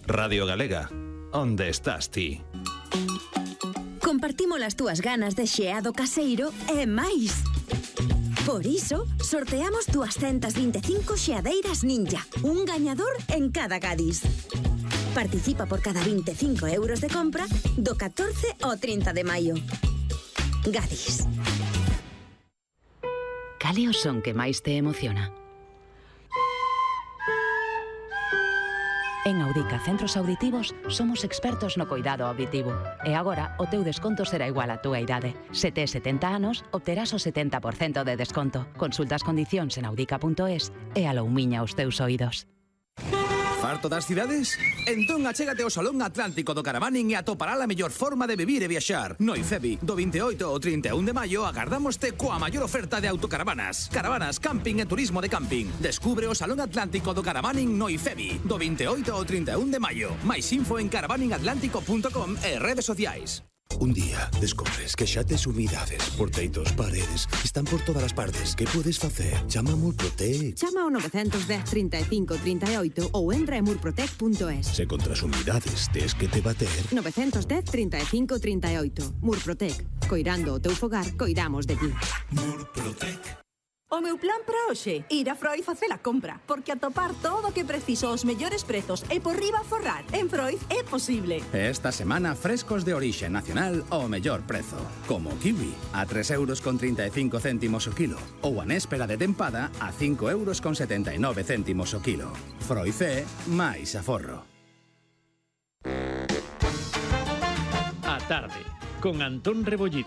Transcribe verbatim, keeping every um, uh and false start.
Radio Galega, onde estás ti? Compartimos as túas ganas de xeado caseiro e máis. Por iso, sorteamos doscientas veinticinco xeadeiras Ninja, un gañador en cada Gadis. Participa por cada veinticinco euros de compra do catorce ao trinta de maio. Gadis. Cal é o son que máis te emociona? En Audica Centros Auditivos somos expertos no coidado auditivo e agora o teu desconto será igual á túa idade. Se tes setenta anos, obterás o setenta por cento de desconto. Consulta as condicións en audica punto es e aloumiña os teus oídos. Farto das cidades? Entón achégate ao Salón Atlántico do Caravaning e atopará a mellor forma de vivir e viaxar. No IFEBI, do veintioito ao trinta e un de maio, agardámoste coa maior oferta de autocaravanas. Caravanas, camping e turismo de camping. Descubre o Salón Atlántico do Caravaning no IFEBI, do veintioito ao trinta e un de maio. Mais info en caravaning atlántico punto com e redes sociais. Un día descobres que xa tes humidades, porteitos, paredes, están por todas as partes. Que podes facer? Chama a Murprotec. Chama ao nove un cero, trinta e cinco, trinta e oito ou entra en murprotec punto es. Se contra as humidades tes que te bater. nove un cero, trinta e cinco, trinta e oito. Murprotec. Coirando o teu fogar, coidamos de ti. Murprotec. O meu plan para hoxe, ir a Froiz facer a compra, porque atopar todo o que preciso aos mellores prezos e por riba forrar en Froiz é posible. Esta semana frescos de orixe nacional ao mellor prezo. Como kiwi, a tres euros con trinta e cinco céntimos o kilo. Ou a néspera de tempada a cinco euros con setenta e nove céntimos o kilo. Froiz é máis aforro. A tarde, con Antón Rebollido.